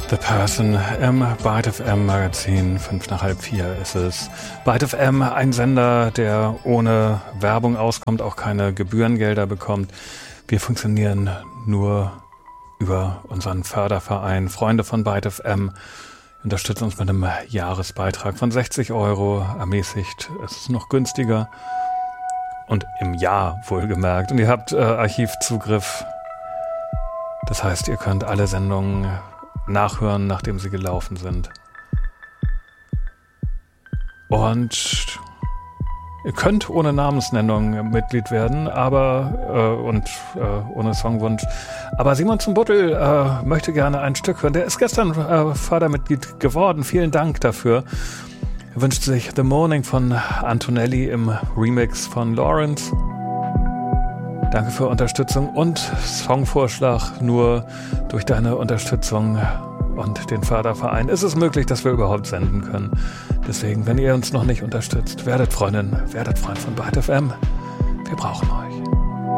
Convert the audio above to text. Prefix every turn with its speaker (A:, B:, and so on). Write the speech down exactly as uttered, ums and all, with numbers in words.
A: The Person im Byte F M Magazin. Fünf nach halb vier ist es. Byte F M, ein Sender, der ohne Werbung auskommt, auch keine Gebührengelder bekommt. Wir funktionieren nur über unseren Förderverein Freunde von Byte F M. Unterstützt uns mit einem Jahresbeitrag von sechzig Euro. Ermäßigt ist es noch günstiger. Und im Jahr wohlgemerkt. Und ihr habt äh, Archivzugriff. Das heißt, ihr könnt alle Sendungen nachhören, nachdem sie gelaufen sind. Und ihr könnt ohne Namensnennung Mitglied werden, aber äh, und äh, ohne Songwunsch. Aber Simon zum Buttel äh, möchte gerne ein Stück hören. Der ist gestern äh, Fördermitglied geworden. Vielen Dank dafür. Er wünscht sich The Morning von Antonelli im Remix von Lawrence. Danke für Unterstützung und Songvorschlag. Nur durch deine Unterstützung und den Förderverein ist es möglich, dass wir überhaupt senden können. Deswegen, wenn ihr uns noch nicht unterstützt, werdet Freundin, werdet Freund von Byte F M. Wir brauchen euch.